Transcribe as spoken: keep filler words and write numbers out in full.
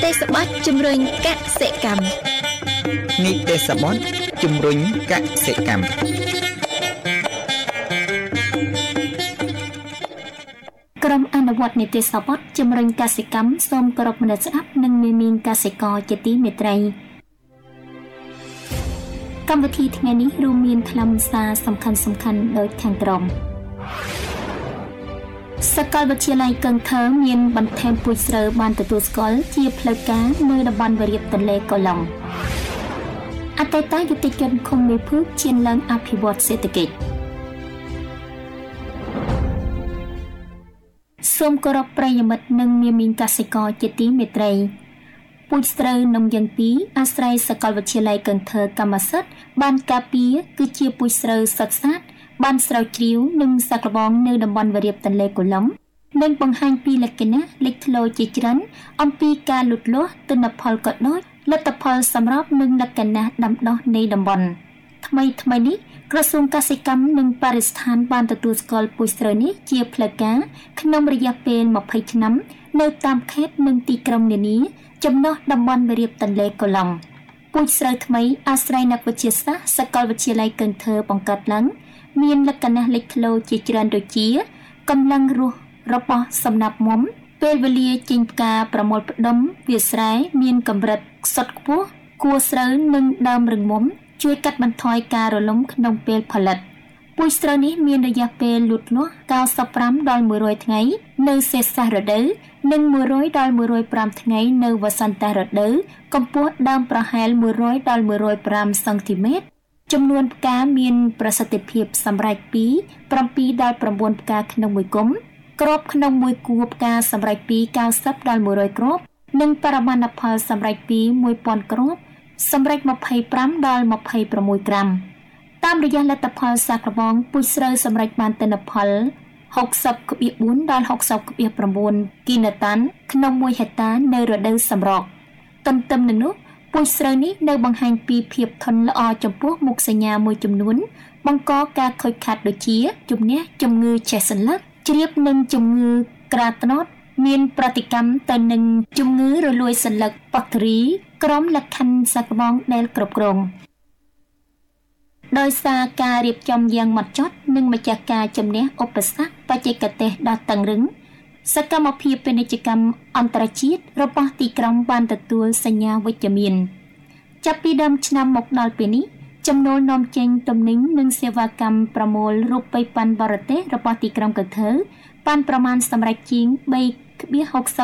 ទេសបទជំរុញកសិកម្មនីទេសបទជំរុញកសិកម្មក្រុមអនុវត្តនីតិសបទជំរុញកសិកម្មសូមគោរពមនស្សស្ដាប់និងមេមានកសិករជាទីមេត្រីកម្មវិធីថ្ងៃនេះរួមមានខ្លឹមសារសំខាន់សំខាន់ដូចខាងក្រោមសាកលវិទ្យាល័យកឹងថើមានបន្ថែមពូជស្រូវបានទទួលស្គាល់ជាផ្លូវការនៅតំបន់វារីបទន្លេកូឡុងអតីតយុតិជនឃុំមេភឺឈានឡើងអភិវឌ្ឍសេដ្ឋកិច្ចសូមគោរពប្រិយមិត្តនិងមាមានកសិករជាទីមេត្រីពូជស្រូវនំយ៉ាងពីរអាស្រ័យសាកលវិទ្យាល័យកឹងថើកម្មសិទ្ធិបានការពារគឺជាពូជស្រូវសុទ្ធសាធបានស្រូវជ្រាវនិងសាកល្បងនៅតំបន់វារីបទន្លេកូឡុងនិងបង្ហាញពីលក្ខណៈលេចធ្លោជាច្រើនអំពីការលូតលាស់ទិន្នផលក៏ដូចលទ្ធផលសម្រាប់និងលក្ខណៈដាំដុះនៃតំបន់ថ្មីថ្មីនេះក្រសួងកសិកម្មនិងបរិស្ថានបានទទួលស្គាល់ពូជស្រូវនេះជាផ្លូវការក្នុងរយៈពេលម្ភៃឆ្នាំនៅតាមខេត្តនិងទីក្រុងនានាចំណុះតំបន់វារីបទន្លេកូឡុងពូជស្រូវថ្មីអាស្រ័យนักវិទ្យាសាស្ត្រសាកលវិទ្យាល័យកឹងថើបង្កើតឡើងមានលក្ខណៈលេចធ្លោជាច្រើនដូចជាកម្លាំងរស់របស់សំណាប់មុំពេលវេលាចេញផ្កាប្រមូលផ្ដុំវាស្រែមានកម្រិតខ្សត់ខ្ពស់គួរស្រូវនិងដើមរឹងមុំជួយកាត់បន្ថយការរលំក្នុងពេលផលិតពូជស្រូវនេះមានរយៈពេលលូតលាស់เก้าสิบห้าដល់មួយរយថ្ងៃនៅសេសរដូវនិងមួយរយដល់មួយរយប្រាំថ្ងៃនៅវសន្តរដូវកម្ពស់ដើមប្រហែលមួយរយដល់មួយរយប្រាំសង់ទីម៉ែត្រចំនួនផ្កាមានប្រសិទ្ធភាពសម្រេចពីប្រាំពីរដល់ប្រាំបួនផ្កាក្នុងមួយគុម្ពគ្រាប់ក្នុងមួយគួរផ្កាសម្រេចពីเก้าสิบដល់មួយរយគ្រាប់និងបរិមាណផលសម្រេចពីមួយពាន់គ្រាប់សម្រេចម្ភៃប្រាំដល់ម្ភៃប្រាំមួយក្រាមតាមរយៈលទ្ធផលសាកល្បងពូជស្រូវសម្រេចបានទិន្នផលหกสิบគីឡូបួនដល់หกสิบគីឡូបួនគីណតានក្នុងមួយហិកតានៅរដូវសម្រកទន្ទឹមនឹងនោះពូជស្រូវនេះនៅបង្ហាញពីភាពធន់ល្អចំពោះមុខសញ្ញាមួយចំនួនបង្កការខូចខាតដូចជាជំនះជំងឺឆេះសន្លឹកជ្រាបនិងជំងឺក្រាត្នោតមានប្រតិកម្មទៅនឹងជំងឺរលួយសន្លឹកបាក់តេរីក្រុមលក្ខខណ្ឌសាកល្បងដែលគ្រប់គ្រងដោយសារការរៀបចំយ៉ាងម៉ត់ចត់និងម្ចាស់ការជំនះឧបសគ្គបច្ចេកទេសដ៏តឹងរឹងសកម្មភាពពាណិជ្ជកម្មអន្តរជាតិរបស់ទីក្រុងបានទទួលសញ្ញាវិជ្ជមានចាប់ពីដើមឆ្នាំមកដល់ពេលនេះចំណូលនាំចេញទំនិញនិងសេវាកម្មប្រមូលរូបិយប័ណ្ណបរទេសរបស់ទីក្រុងកឹងថើបានប្រមាណសម្រេចជាង បី ហកសិប